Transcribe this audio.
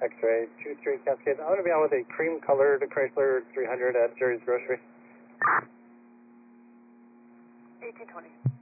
X-ray 23 Cascade. I'm going to be on with a cream-colored Chrysler 300 at Jerry's Grocery. 1820.